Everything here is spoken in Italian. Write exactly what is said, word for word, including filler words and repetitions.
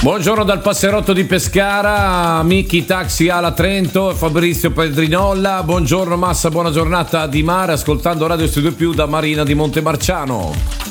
Buongiorno dal Passerotto di Pescara, Miki Taxi Ala Trento, Fabrizio Pedrinolla. Buongiorno Massa, buona giornata di mare, ascoltando Radio Studio Più da Marina di Montemarciano.